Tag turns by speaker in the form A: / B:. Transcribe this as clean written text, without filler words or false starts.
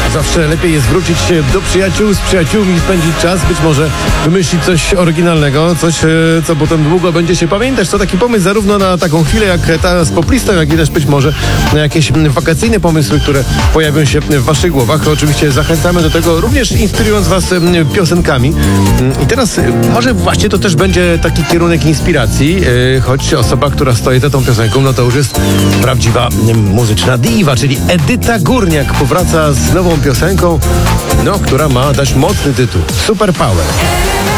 A: Zawsze lepiej jest wrócić do przyjaciół, z przyjaciółmi spędzić czas, być może wymyślić coś oryginalnego, coś, co potem długo będzie się pamiętać. To taki pomysł zarówno na taką chwilę jak ta z poplistą, jak i też być może na jakieś wakacyjne pomysły, które pojawią się w waszych głowach. Oczywiście zachęcamy do tego, również inspirując was piosenkami. I teraz może właśnie to też będzie taki kierunek inspiracji, choć osoba, która stoi za tą piosenką, no to już jest prawdziwa muzyczna diwa, czyli Edyta Górniak powraca z nową piosenką, no, która ma dość mocny tytuł. Super Power.